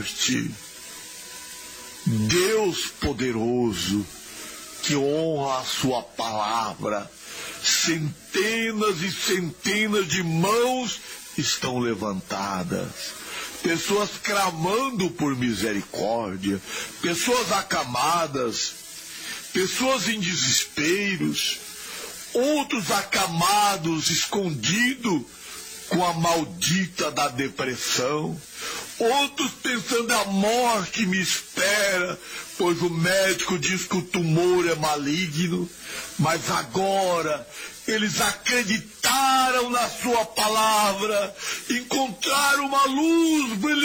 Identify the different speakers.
Speaker 1: morte. Deus poderoso, que honra a sua palavra, centenas e centenas de mãos estão levantadas, pessoas clamando por misericórdia, pessoas acamadas, pessoas em desesperos, outros acamados, escondidos com a maldita da depressão, outros pensando a morte me espera, pois o médico diz que o tumor é maligno, mas agora eles acreditaram na sua palavra, encontraram uma luz brilhante